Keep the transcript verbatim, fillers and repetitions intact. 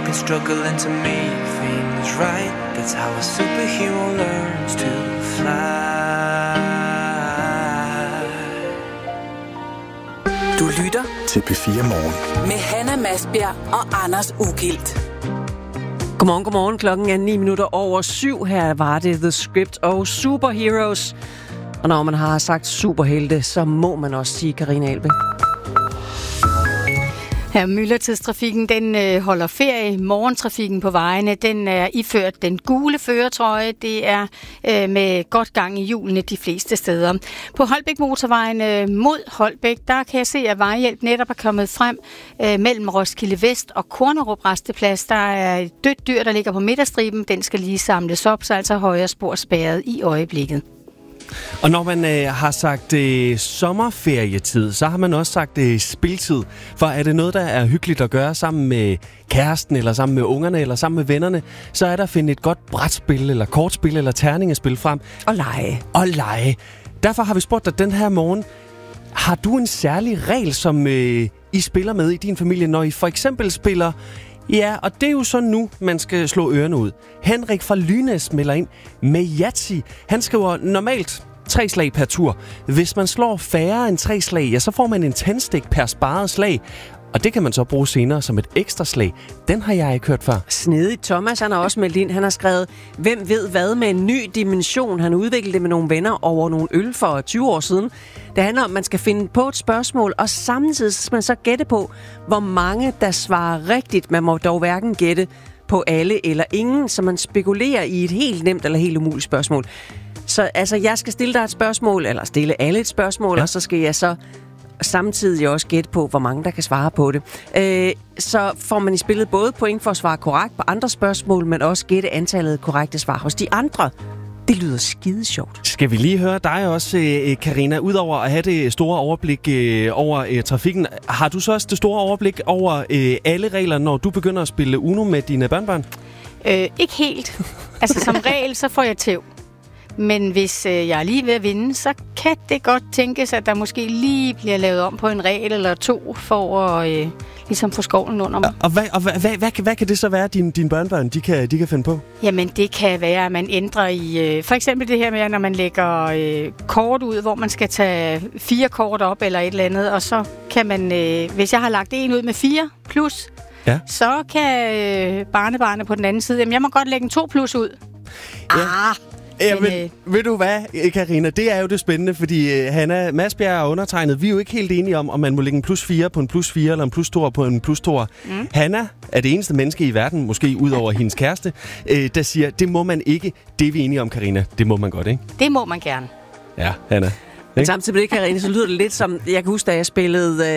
and struggling to make things right. That's how a superhero learns to fly. Du lytter til P fire Morgen med Hanna Masbjerg og Anders Ugilt. Godmorgen, godmorgen. Klokken er ni minutter over syv. Her var det The Script og Superheroes. Og når man har sagt superhelte, så må man også sige Karina Ahlbæk. Ja, myldretidstrafikken, den øh, holder ferie. Morgentrafikken på vejene, den er iført den gule førertrøje. Det er øh, med godt gang i hjulene de fleste steder. På Holbæk Motorvejen øh, mod Holbæk, der kan jeg se, at vejhjælp netop er kommet frem øh, mellem Roskilde Vest og Kornerup Rasteplads. Der er et dødt dyr, der ligger på midterstriben. Den skal lige samles op, så altså højre spor spærret i øjeblikket. Og når man øh, har sagt øh, sommerferietid, så har man også sagt øh, spiltid. For er det noget, der er hyggeligt at gøre sammen med kæresten, eller sammen med ungerne, eller sammen med vennerne, så er der at finde et godt brætspil, eller kortspil, eller terningespil frem. Og lege. Og lege. Derfor har vi spurgt dig den her morgen, har du en særlig regel, som øh, I spiller med i din familie, når I for eksempel spiller... Ja, og det er jo så nu, man skal slå ørerne ud. Henrik fra Lynæs melder ind med Yatzy. Han skriver normalt tre slag per tur. Hvis man slår færre end tre slag, ja, så får man en tændstik per sparet slag. Og det kan man så bruge senere som et ekstra slag. Den har jeg ikke hørt før. Snedigt. Thomas, han har også meldt ind. Han har skrevet, hvem ved hvad med en ny dimension. Han udviklede det med nogle venner over nogle øl for tyve år siden. Det handler om, at man skal finde på et spørgsmål, og samtidig skal man så gætte på, hvor mange der svarer rigtigt. Man må dog hverken gætte på alle eller ingen, så man spekulerer i et helt nemt eller helt umuligt spørgsmål. Så altså, jeg skal stille dig et spørgsmål, eller stille alle et spørgsmål, ja. Og så skal jeg så samtidig også gætte på, hvor mange der kan svare på det. Øh, så får man i spillet både point for at svare korrekt på andre spørgsmål, men også gætte antallet korrekte svar hos de andre. Det lyder skide sjovt. Skal vi lige høre dig også, Karina? Udover at have det store overblik øh, over øh, trafikken, har du så også det store overblik over øh, alle regler, når du begynder at spille Uno med dine børnebørn? Øh, ikke helt. Altså som regel, så får jeg tæv. Men hvis øh, jeg er lige ved at vinde, så kan det godt tænkes, at der måske lige bliver lavet om på en regel eller to, for at øh, ligesom få skovlen under mig. Og, og, hvad, og hvad, hvad, hvad, hvad kan det så være, at dine, dine børnebørn de kan, de kan finde på? Jamen det kan være, at man ændrer i... Øh, for eksempel det her med, når man lægger øh, kort ud, hvor man skal tage fire kort op eller et eller andet, og så kan man... Øh, hvis jeg har lagt en ud med fire plus, ja. Så kan øh, barnebarnet på den anden side... Jamen jeg må godt lægge en to plus ud. Ja. Ah! Ja, men, øh... ved du hvad, Karina? Det er jo det spændende, fordi uh, Hanna Masbjerg og undertegnet, vi er jo ikke helt enige om, om man må lægge en plus fire på en plus fire, eller en plus to på en plus to. Mm. Hanna er det eneste menneske i verden, måske ud over hendes kæreste, uh, der siger, det må man ikke. Det er vi enige om, Karina. Det må man godt, ikke? Det må man gerne. Ja, Hanna. Men samtidig med det, Karina, så lyder det lidt som, jeg kan huske, da jeg spillede